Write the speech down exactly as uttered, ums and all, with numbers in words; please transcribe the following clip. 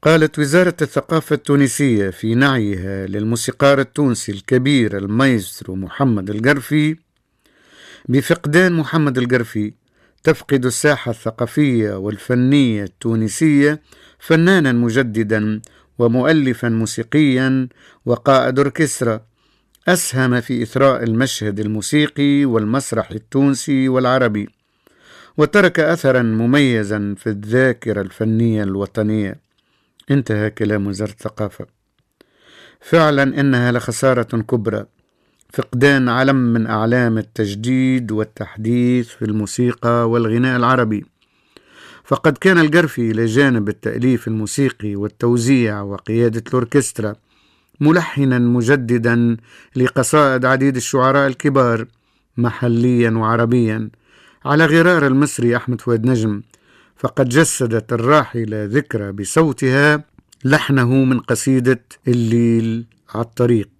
قالت وزارة الثقافة التونسية في نعيها للموسيقار التونسي الكبير المايسترو محمد القرفي: بفقدان محمد القرفي تفقد الساحة الثقافية والفنية التونسية فنانا مجددا ومؤلفا موسيقيا وقائد أوركسترا أسهم في إثراء المشهد الموسيقي والمسرح التونسي والعربي، وترك أثرا مميزا في الذاكرة الفنية الوطنية. انتهى كلام وزارة الثقافة. فعلا إنها لخسارة كبرى، فقدان علم من أعلام التجديد والتحديث في الموسيقى والغناء العربي، فقد كان القرفي إلى جانب التأليف الموسيقي والتوزيع وقيادة الأوركسترا ملحنا مجددا لقصائد عديد الشعراء الكبار محليا وعربيا، على غرار المصري أحمد فؤاد نجم، فقد جسدت الراحلة ذكرى بصوتها لحنه من قصيدة الليل على الطريق.